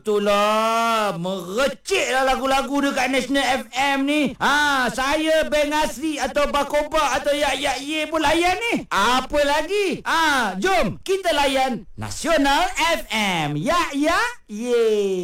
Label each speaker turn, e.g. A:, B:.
A: Itulah, merecik lah lagu-lagu dekat National FM ni. Saya Beng Asri atau Bakoba atau Yak Ye pun layan ni. Apa lagi? Jom kita layan Nasional FM. Yak Ye.